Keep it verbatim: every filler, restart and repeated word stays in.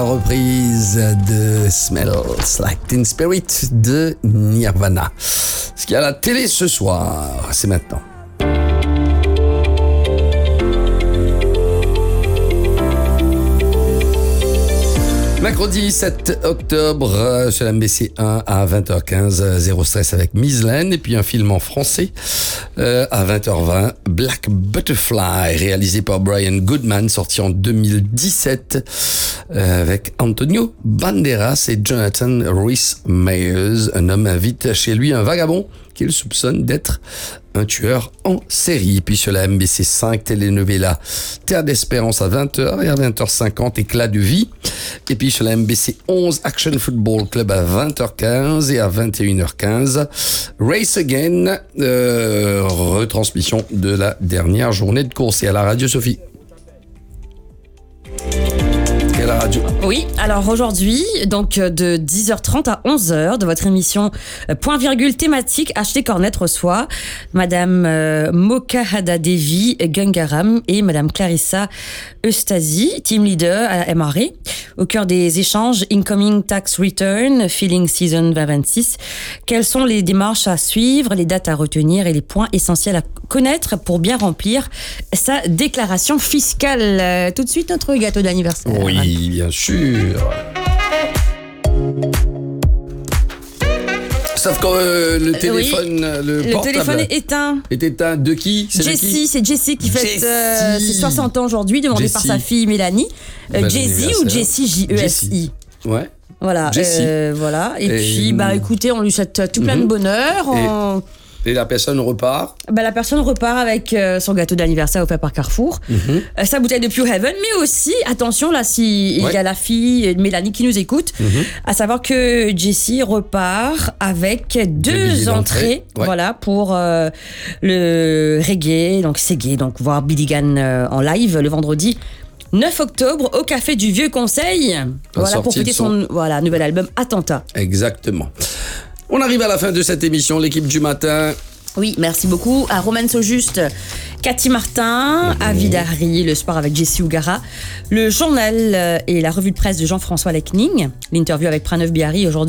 Reprise de Smells Like Teen Spirit de Nirvana. Ce qu'il y a à la télé ce soir, c'est maintenant. Mercredi sept octobre sur la M B C un à vingt heures quinze, Zéro Stress avec Mislaine, et puis un film en français euh, à vingt heures vingt, Black Butterfly, réalisé par Brian Goodman, sorti en deux mille dix-sept euh, avec Antonio Banderas et Jonathan Rhys-Meyers. Un homme invite chez lui un vagabond qu'il soupçonne d'être un tueur en série. Puis sur la M B C cinq, telenovela Terre d'Espérance à vingt heures et à vingt heures cinquante, Éclat de vie. Et puis sur la M B C onze, Action Football Club à vingt heures quinze et à vingt et une heures quinze, Race Again, euh, retransmission de la dernière journée de course. Et à la radio, Sophie. Et à la radio. Oui, alors aujourd'hui, donc de dix heures trente à onze heures, de votre émission Point virgule thématique, Ashley Cornette reçoit Madame euh, Mokahada Devi Gangaram et Madame Clarissa Eustasi, team leader à M R A. Au cœur des échanges, Incoming Tax Return, Filling Season vingt vingt-six. Quelles sont les démarches à suivre, les dates à retenir et les points essentiels à connaître pour bien remplir sa déclaration fiscale? Euh, tout de suite, notre gâteau d'anniversaire. Oui, bien sûr. Sauf que euh, le téléphone, oui, le, le portable téléphone est éteint. est éteint. De qui? C'est Jessie, c'est Jessie qui fête euh, ses soixante ans aujourd'hui, demandé Jessie. par sa fille Mélanie. Euh, Bon Jessie ou Jessie, J E S I. Ouais. Voilà, euh, voilà. Et, Et puis, bah, écoutez, on lui souhaite tout plein mm-hmm. de bonheur. On... Et la personne repart. Bah, la personne repart avec euh, son gâteau d'anniversaire offert par Carrefour, Mm-hmm. euh, sa bouteille de Pure Heaven, mais aussi, attention, là, si il Ouais. y a la fille de Mélanie qui nous écoute, Mm-hmm. à savoir que Jessie repart avec deux, billets entrées, d'entrée. Ouais. voilà, pour euh, le reggae, donc c'est gay, donc voir Billy Gunn euh, en live le vendredi neuf octobre au Café du Vieux Conseil. Voilà, pour sortie de fêter son- son voilà, nouvel album Attentat. Exactement. On arrive à la fin de cette émission, l'équipe du matin. Oui, merci beaucoup à Romaine Saujuste, Cathy Martin, à Vidari, le sport avec Jessie Ougara, le journal euh, et la revue de presse de Jean-François Lecning, l'interview avec Pranav Bihari aujourd'hui.